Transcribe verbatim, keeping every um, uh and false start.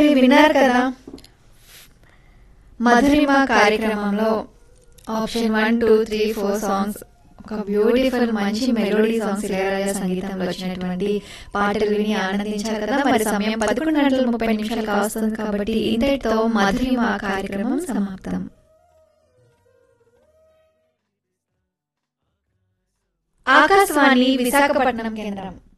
మరి విన్నారు కదా మధురిమ కార్యక్రమంలో option one two three four songs, ఒక బ్యూటిఫుల్ మంచి మెలోడీ సాంగ్స్ ఇళయరాజా సంగీతంలో వచ్చినటువంటి పాటలు విని ఆనందించారు కదా. మరి సమయం పదకొండు గంటల ముప్పై నిమిషాలు కావస్తుంది కాబట్టి ఇంతటితో మధురిమ కార్యక్రమం సమాప్తం. ఆకాశవాణి విశాఖపట్నం కేంద్రం.